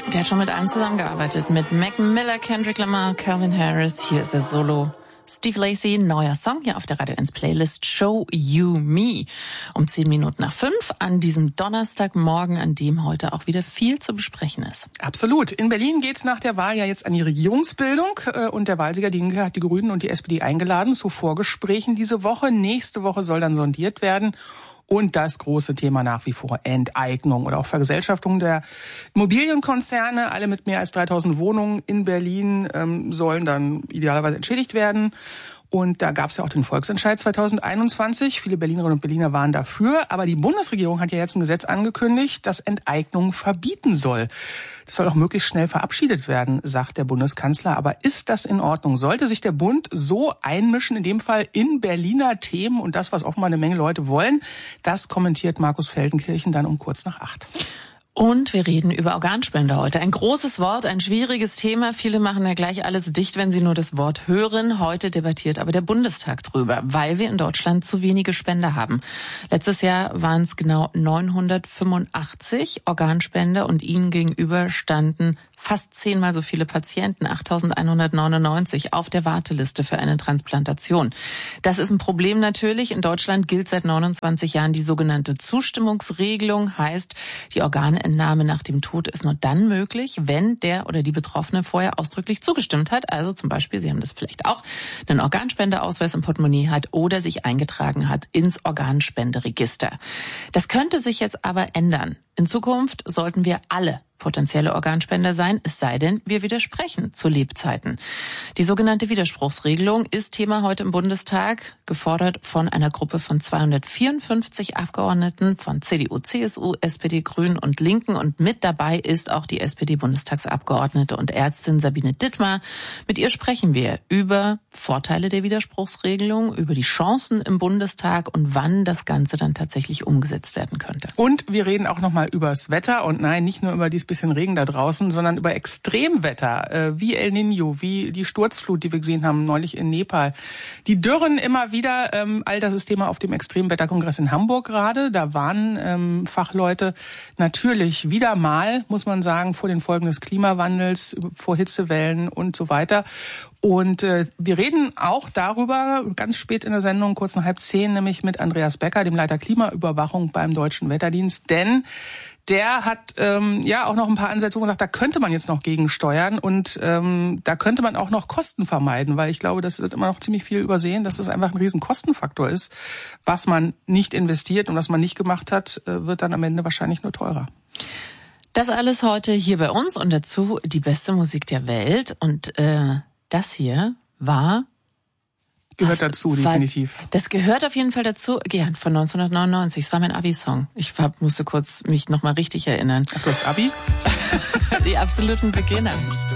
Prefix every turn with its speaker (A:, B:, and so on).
A: Der hat schon mit einem zusammengearbeitet, mit Mac Miller, Kendrick Lamar, Calvin Harris. Hier ist er solo. Steve Lacy, neuer Song hier auf der Radio 1 Playlist Show You Me. Um 5:10 an diesem Donnerstagmorgen, an dem heute auch wieder viel zu besprechen ist.
B: Absolut. In Berlin geht's nach der Wahl ja jetzt an die Regierungsbildung. Und der Wahlsieger, die Linke, hat die Grünen und die SPD eingeladen zu Vorgesprächen diese Woche. Nächste Woche soll dann sondiert werden. Und das große Thema nach wie vor Enteignung oder auch Vergesellschaftung der Immobilienkonzerne. Alle mit mehr als 3.000 Wohnungen in Berlin sollen dann idealerweise entschädigt werden. Und da gab es ja auch den Volksentscheid 2021. Viele Berlinerinnen und Berliner waren dafür. Aber die Bundesregierung hat ja jetzt ein Gesetz angekündigt, das Enteignung verbieten soll. Das soll auch möglichst schnell verabschiedet werden, sagt der Bundeskanzler. Aber ist das in Ordnung? Sollte sich der Bund so einmischen, in dem Fall in Berliner Themen und das, was offenbar eine Menge Leute wollen? Das kommentiert Markus Feldenkirchen dann um 7:45.
A: Und wir reden über Organspende heute. Ein großes Wort, ein schwieriges Thema. Viele machen ja gleich alles dicht, wenn sie nur das Wort hören. Heute debattiert aber der Bundestag drüber, weil wir in Deutschland zu wenige Spender haben. Letztes Jahr waren es genau 985 Organspender und ihnen gegenüber standen fast 10-mal so viele Patienten, 8.199 auf der Warteliste für eine Transplantation. Das ist ein Problem natürlich. In Deutschland gilt seit 29 Jahren die sogenannte Zustimmungsregelung. Heißt, die Organentnahme nach dem Tod ist nur dann möglich, wenn der oder die Betroffene vorher ausdrücklich zugestimmt hat. Also zum Beispiel, Sie haben das vielleicht auch, einen Organspendeausweis im Portemonnaie hat oder sich eingetragen hat ins Organspenderegister. Das könnte sich jetzt aber ändern. In Zukunft sollten wir alle potenzielle Organspender sein, es sei denn, wir widersprechen zu Lebzeiten. Die sogenannte Widerspruchsregelung ist Thema heute im Bundestag, gefordert von einer Gruppe von 254 Abgeordneten von CDU, CSU, SPD, Grünen und Linken. Und mit dabei ist auch die SPD-Bundestagsabgeordnete und Ärztin Sabine Dittmar. Mit ihr sprechen wir über Vorteile der Widerspruchsregelung, über die Chancen im Bundestag und wann das Ganze dann tatsächlich umgesetzt werden könnte.
B: Und wir reden auch nochmal übers Wetter und nein, nicht nur über dieses bisschen Regen da draußen, sondern über Extremwetter, wie El Niño, wie die Sturzflut, die wir gesehen haben neulich in Nepal. Die Dürren immer wieder, all das ist Thema auf dem Extremwetterkongress in Hamburg gerade. Da warnen Fachleute natürlich wieder mal, muss man sagen, vor den Folgen des Klimawandels, vor Hitzewellen und so weiter. Und wir reden auch darüber, ganz spät in der Sendung, kurz nach 9:30, nämlich mit Andreas Becker, dem Leiter Klimaüberwachung beim Deutschen Wetterdienst. Denn der hat auch noch ein paar Ansätze, wo man sagt, da könnte man jetzt noch gegensteuern und da könnte man auch noch Kosten vermeiden, weil ich glaube, das wird immer noch ziemlich viel übersehen, dass es einfach ein riesen Kostenfaktor ist. Was man nicht investiert und was man nicht gemacht hat, wird dann am Ende wahrscheinlich nur teurer.
A: Das alles heute hier bei uns und dazu die beste Musik der Welt. Und das hier
B: gehört dazu, definitiv.
A: Das gehört auf jeden Fall dazu. Gern, von 1999. Es war mein Abi-Song. Ich musste kurz mich nochmal richtig erinnern.
B: Ach, du hast Abi?
A: Die absoluten Beginner.